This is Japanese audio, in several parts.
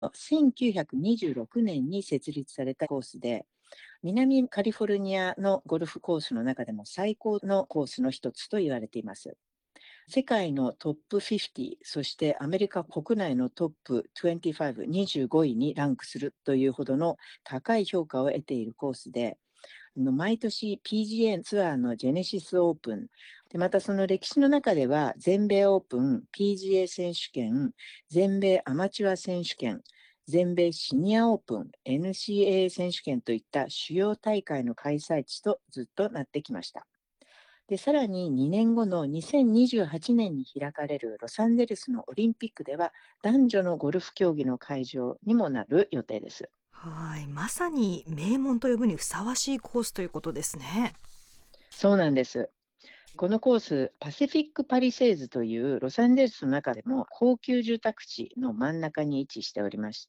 1926年に設立されたコースで、南カリフォルニアのゴルフコースの中でも最高のコースの一つと言われています。世界のトップ50、そしてアメリカ国内のトップ25、25位にランクするというほどの高い評価を得ているコースで、毎年 PGA ツアーのジェネシスオープン、でまたその歴史の中では全米オープン、PGA 選手権、全米アマチュア選手権、全米シニアオープン、NCAA 選手権といった主要大会の開催地とずっとなってきました。で、さらに2年後の2028年に開かれるロサンゼルスのオリンピックでは、男女のゴルフ競技の会場にもなる予定です。 はい、まさに名門と呼ぶにふさわしいコースということですね。 そうなんです。このコース、パシフィックパリセーズというロサンゼルスの中でも高級住宅地の真ん中に位置しておりまして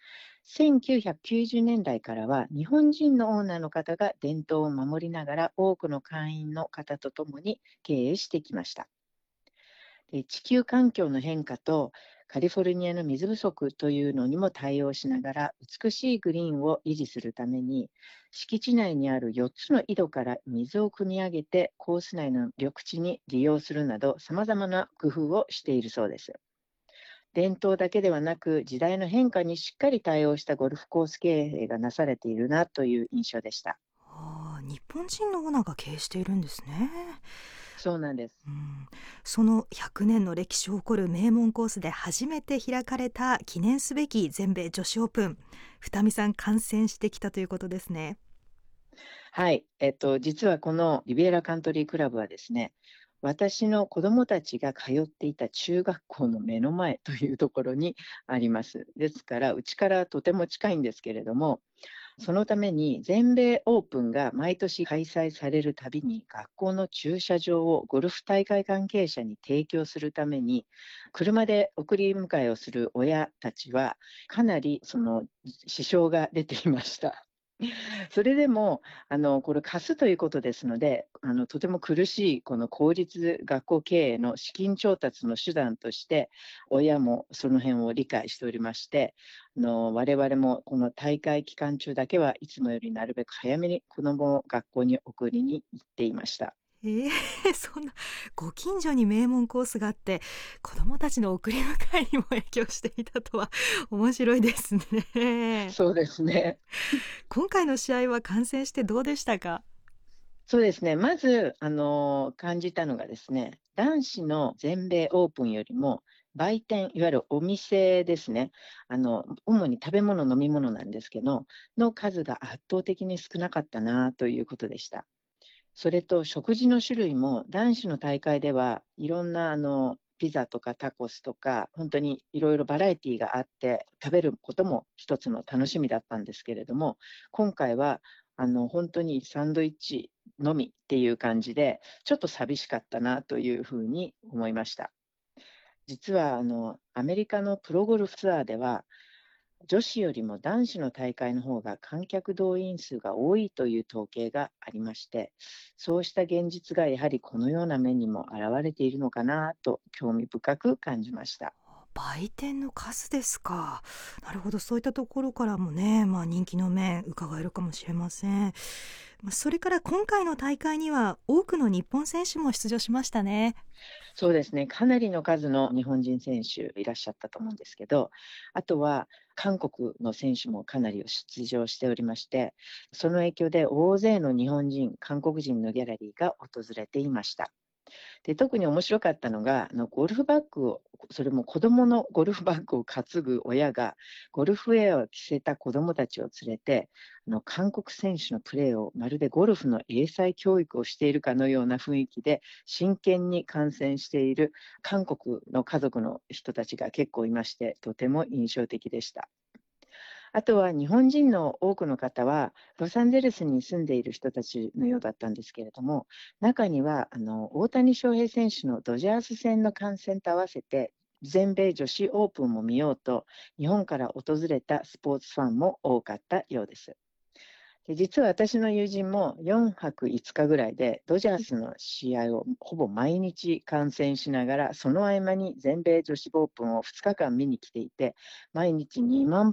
、1990年代からは日本人のオーナーの方が伝統を守りながら多くの会員の方とともに経営してきました。で、地球環境の変化とカリフォルニアの水不足というのにも対応しながら美しいグリーンを維持するために、敷地内にある4つの井戸から水を汲み上げてコース内の緑地に利用するなど様々な工夫をしているそうです。伝統だけではなく時代の変化にしっかり対応したゴルフコース経営がなされているなという印象でした。 日本人のオーナーが経営しているんですね。 そうなんです。 うん、その100年の歴史を誇る名門コースで初めて開かれた記念すべき全米女子オープン、二見さん観戦してきたということですね。 はい。実はこのリビエラカントリークラブはですね、私の子供たちが通っていた中学校の目の前というところにあります。ですから、うちからとても近いんですけれども、そのために全米オープンが毎年開催されるたびに学校の駐車場をゴルフ大会関係者に提供するために、車で送り迎えをする親たちは、かなりその支障が出ていました。それでも、これ貸すということですので、とても苦しいこの公立学校経営の資金調達の手段として、親もその辺を理解しておりまして、我々もこの大会期間中だけはいつもよりなるべく早めに子どもを学校に送りに行っていました。 ええそんなご近所に名門コースがあって子どもたちの送り迎えにも影響していたとは面白いですね。 そうですね。 今回の試合は観戦してどうでしたか？ そうですね。まず、感じたのがですね、男子の全米オープンよりも、売店、いわゆるお店ですね。主に食べ物、飲み物なんですけど、の数が圧倒的に少なかったなということでした。それと、食事の種類も、男子の大会ではいろんな、ピザとかタコスとか、本当にいろいろバラエティーがあって、食べることも一つの楽しみだったんですけれども、今回は、本当にサンドイッチのみっていう感じで、ちょっと寂しかったなというふうに思いました。実は、アメリカのプロゴルフツアーでは、女子よりも男子の大会の方が観客動員数が多いという統計がありまして、そうした現実がやはりこのような面にも現れているのかなと興味深く感じました。 売店の数ですか。なるほど、そういったところからもね、人気の面伺えるかもしれません。それから今回の大会には多くの日本選手も出場しましたね。 そうですね、かなりの数の日本人選手いらっしゃったと思うんですけど、あとは韓国の選手もかなり出場しておりまして、その影響で大勢の日本人、韓国人のギャラリーが訪れていました。で、特に面白かったのが、ゴルフバッグを、それも子供のゴルフバッグを担ぐ親が、ゴルフウェアを着せた子供たちを連れて、韓国選手のプレーをまるでゴルフの英才教育をしているかのような雰囲気で、真剣に観戦している韓国の家族の人たちが結構いまして、とても印象的でした。あとは日本人の多くの方は、ロサンゼルスに住んでいる人たちのようだったんですけれども、中には大谷翔平選手のドジャース戦の観戦と合わせて、全米女子オープンも見ようと、日本から訪れたスポーツファンも多かったようです。で、実は私の友人も4泊5日ぐらいでドジャースの試合をほぼ毎日観戦しながら、その合間に全米女子オープンを2日間見に来ていて、毎日2万